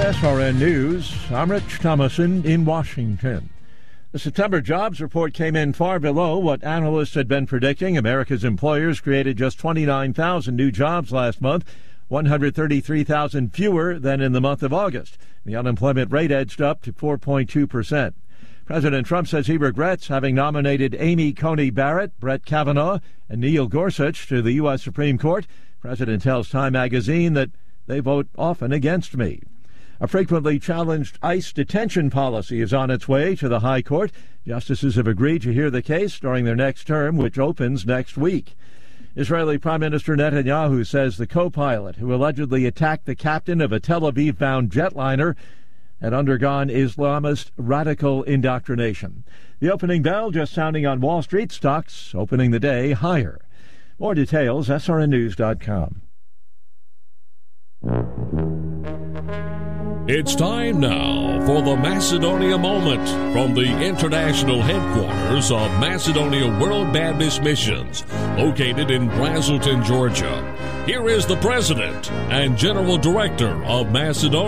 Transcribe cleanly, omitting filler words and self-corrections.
SRN News, I'm Rich Thomason in Washington. The September jobs report came in far below what analysts had been predicting. America's employers created just 29,000 new jobs last month, 133,000 fewer than in the month of August. The unemployment rate edged up to 4.2%. President Trump says he regrets having nominated Amy Coney Barrett, Brett Kavanaugh, and Neil Gorsuch to the U.S. Supreme Court. The president tells Time magazine that they vote often against me. A frequently challenged ICE detention policy is on its way to the High Court. Justices have agreed to hear the case during their next term, which opens next week. Israeli Prime Minister Netanyahu says the co-pilot who allegedly attacked the captain of a Tel Aviv-bound jetliner had undergone Islamist radical indoctrination. The opening bell just sounding on Wall Street. Stocks opening the day higher. More details, srnnews.com. It's time now for the Macedonia Moment from the international headquarters of Macedonia World Baptist Missions, located in Braselton, Georgia. Here is the President and General Director of Macedonia,